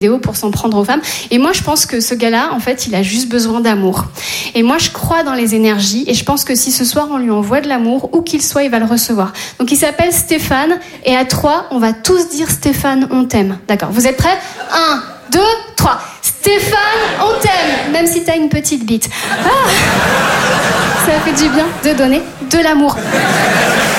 pour s'en prendre aux femmes. Et moi, je pense que ce gars-là, en fait, il a juste besoin d'amour. Et moi, je crois dans les énergies et je pense que si ce soir, on lui envoie de l'amour, où qu'il soit, il va le recevoir. Donc, il s'appelle Stéphane et à 3, on va tous dire Stéphane, on t'aime. D'accord, vous êtes prêts ? 1, 2, 3. Stéphane, on t'aime, même si t'as une petite bite. Ah, ça fait du bien de donner de l'amour.